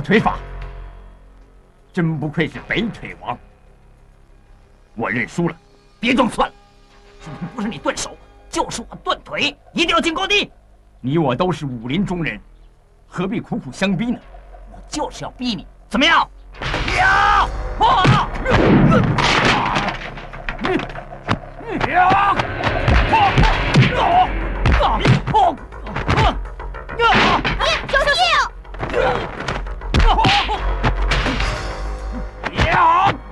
腿法，真不愧是北腿王。我认输了。 别装蒜了，今天不是你断手，就是我断腿，一定要进高低。 你我都是武林中人，何必苦苦相逼呢？ 我就是要逼你，怎么样？呀！啊！呀！